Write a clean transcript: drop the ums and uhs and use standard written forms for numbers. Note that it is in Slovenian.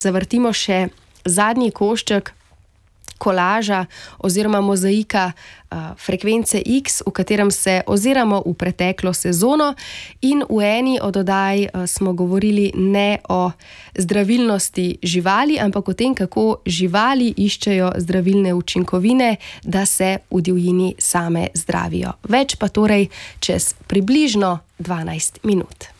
Zavrtimo še zadnji košček kolaža oziroma mozaika Frekvence X, v katerem se oziramo v preteklo sezono, in v eni od oddaj smo govorili ne o zdravilnosti živali, ampak o tem, kako živali iščejo zdravilne učinkovine, da se v divjini same zdravijo. Več pa torej čez približno 12 minut.